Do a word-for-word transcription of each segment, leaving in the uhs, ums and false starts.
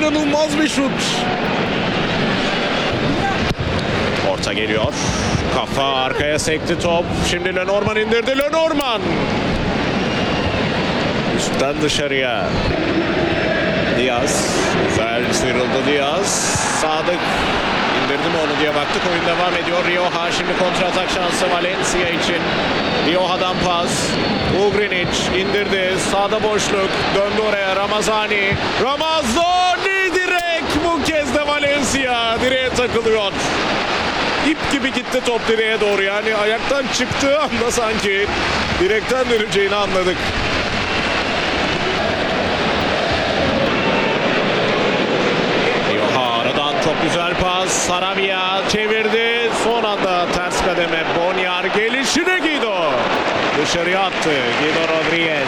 İnanılmaz bir şut. Orta geliyor. Kafa arkaya sekti top. Şimdi Lenormand indirdi. Lenormand. Üstten dışarıya. Diaz. Güzel sıyrıldı Diaz. Sadık. İndirdi mi onu diye baktık. Oyun devam ediyor. Rioja şimdi kontratak şansı Valencia için. Rioja'dan pas. Ugrinic indirdi. Sağda boşluk. Döndü oraya Ramazani. Ramazani direkt bu kez de Valencia. Direğe takılıyor. İp gibi gitti top direğe doğru. Yani ayaktan çıktığı anda sanki direkten döneceğini anladık. Rioja aradan çok güzel pas. Sarabia çevirdi. Son anda ters kademe. Bonyar gelişine Guido. Dışarıya attı. Guido Rodriguez.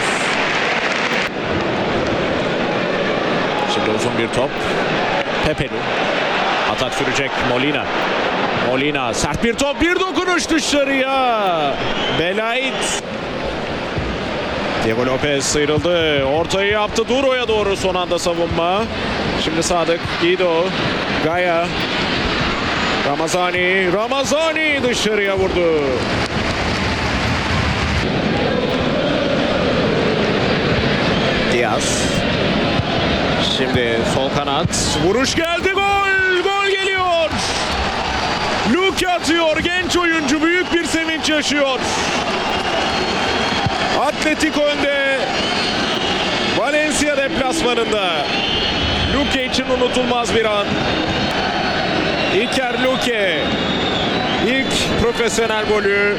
Şimdi uzun bir top. Pepelu. Atak sürecek Molina. Molina sert bir top, bir dokunuş dışarıya. Belait. Diego Lopez sıyrıldı. Ortayı yaptı. Duro'ya doğru son anda savunma. Şimdi Sadık. Guido. Gaya. Ramazani. Ramazani dışarıya vurdu. Diaz. Şimdi sol kanat. Vuruş geldi. Gol. Gol geliyor. Luke atıyor. Genç oyuncu büyük bir sevinç yaşıyor. Atletico önde. Valencia deplasmanında. Luke için unutulmaz bir an. İlker Luke. İlk profesyonel golü.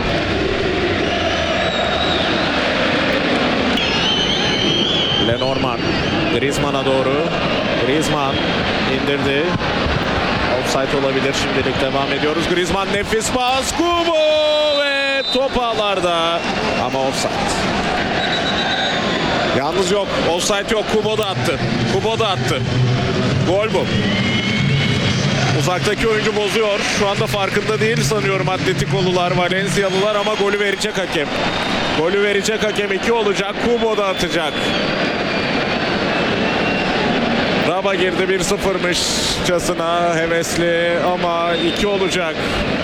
Lenormand. Griezmann'a doğru. Griezmann indirdi. Offside olabilir. Şimdilik devam ediyoruz. Griezmann nefis pas. Kubo ve top ağlarda. Ama offside. Yalnız yok. Offside yok. Kubo da attı. Kubo da attı. Gol bu. Uzaktaki oyuncu bozuyor. Şu anda farkında değil sanıyorum Atletikolular, Valencialılar ama golü verecek hakem. Golü verecek hakem iki olacak. Kubo da atacak. Raba girdi bir sıfırmışçasına hevesli ama iki olacak.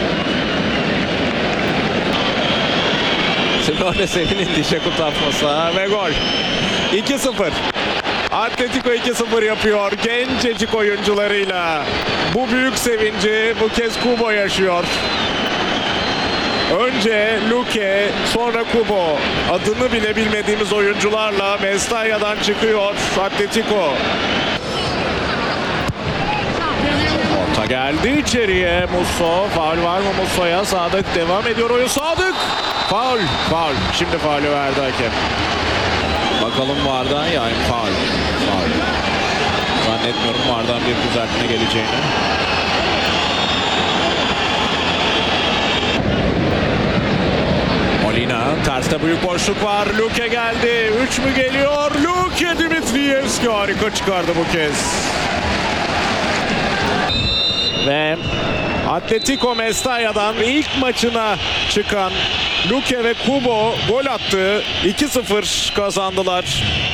Şimdi orada Sevin'in dişe kurtarması ve gol. iki sıfır. Atletico iki sıfır yapıyor gencecik oyuncularıyla. Bu büyük sevinci bu kez Kubo yaşıyor. Önce Luque, sonra Kubo. Adını bile bilmediğimiz oyuncularla Mestalla'dan çıkıyor Atletico. Orta geldi içeriye. Musso. Faul var mı Musso'ya? Sadık devam ediyor oyun. Sadık! Faul. Faul. Şimdi faulü verdi hakem. Bakalım Vardan yani faul. Faul. Zannetmiyorum Vardan bir düzeltme geleceğini. Molina. Terste büyük boşluk var. Luque geldi. üç mü geliyor? Luque Dimitrievski harika çıkardı bu kez. Ve Atletico Mestalla'dan ilk maçına çıkan Luque ve Kubo gol attı. iki sıfır kazandılar.